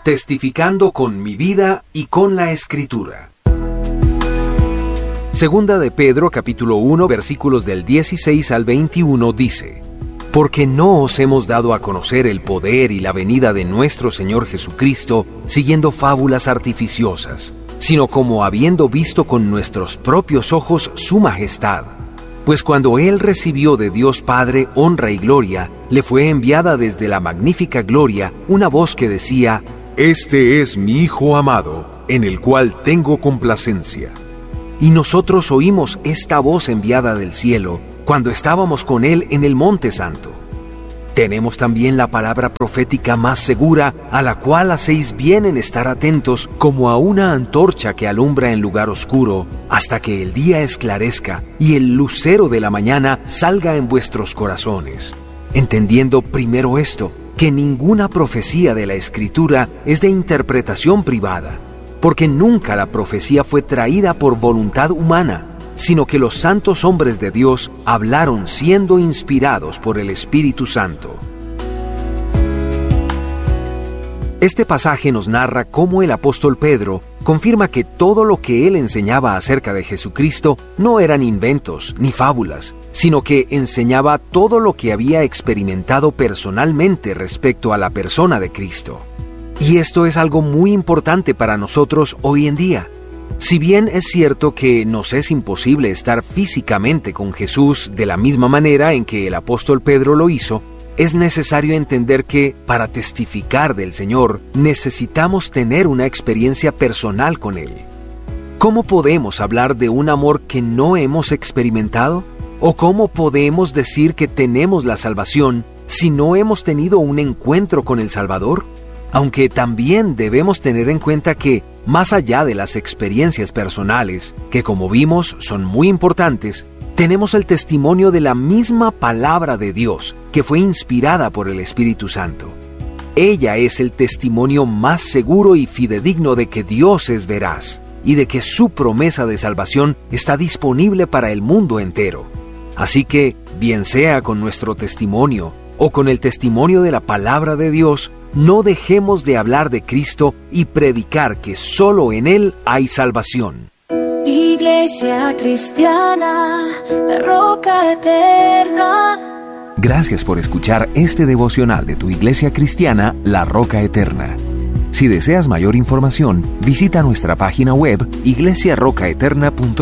testificando con mi vida y con la Escritura. Segunda de Pedro, capítulo 1, versículos del 16 al 21 dice: Porque no os hemos dado a conocer el poder y la venida de nuestro Señor Jesucristo siguiendo fábulas artificiosas, sino como habiendo visto con nuestros propios ojos su majestad. Pues cuando Él recibió de Dios Padre honra y gloria, le fue enviada desde la magnífica gloria una voz que decía: Este es mi Hijo amado, en el cual tengo complacencia. Y nosotros oímos esta voz enviada del cielo cuando estábamos con Él en el Monte Santo. Tenemos también la palabra profética más segura, a la cual hacéis bien en estar atentos como a una antorcha que alumbra en lugar oscuro, hasta que el día esclarezca y el lucero de la mañana salga en vuestros corazones. Entendiendo primero esto, que ninguna profecía de la Escritura es de interpretación privada, porque nunca la profecía fue traída por voluntad humana, sino que los santos hombres de Dios hablaron siendo inspirados por el Espíritu Santo. Este pasaje nos narra cómo el apóstol Pedro confirma que todo lo que él enseñaba acerca de Jesucristo no eran inventos ni fábulas, sino que enseñaba todo lo que había experimentado personalmente respecto a la persona de Cristo. Y esto es algo muy importante para nosotros hoy en día. Si bien es cierto que nos es imposible estar físicamente con Jesús de la misma manera en que el apóstol Pedro lo hizo, es necesario entender que, para testificar del Señor, necesitamos tener una experiencia personal con Él. ¿Cómo podemos hablar de un amor que no hemos experimentado? ¿O cómo podemos decir que tenemos la salvación si no hemos tenido un encuentro con el Salvador? Aunque también debemos tener en cuenta que, más allá de las experiencias personales, que como vimos son muy importantes, tenemos el testimonio de la misma palabra de Dios, que fue inspirada por el Espíritu Santo. Ella es el testimonio más seguro y fidedigno de que Dios es veraz, y de que su promesa de salvación está disponible para el mundo entero. Así que, bien sea con nuestro testimonio, o con el testimonio de la palabra de Dios, no dejemos de hablar de Cristo y predicar que solo en Él hay salvación. Iglesia Cristiana, la Roca Eterna. Gracias por escuchar este devocional de tu Iglesia Cristiana, La Roca Eterna. Si deseas mayor información, visita nuestra página web iglesiarrocaeterna.com.